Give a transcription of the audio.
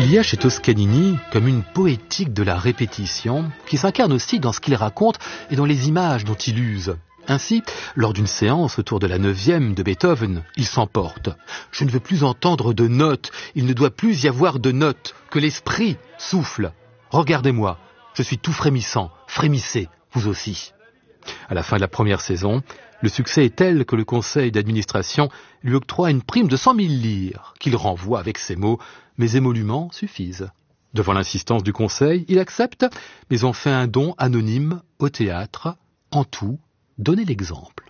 Il y a chez Toscanini comme une poétique de la répétition qui s'incarne aussi dans ce qu'il raconte et dans les images dont il use. Ainsi, lors d'une séance autour de la 9e de Beethoven, il s'emporte. « Je ne veux plus entendre de notes, il ne doit plus y avoir de notes, que l'esprit souffle. Regardez-moi, je suis tout frémissant, frémissez, vous aussi. » À la fin de la première saison, le succès est tel que le conseil d'administration lui octroie une prime de 100 000 lire, qu'il renvoie avec ces mots « Mes émoluments suffisent ». Devant l'insistance du conseil, il accepte, mais on fait un don anonyme au théâtre. En tout, donnez l'exemple.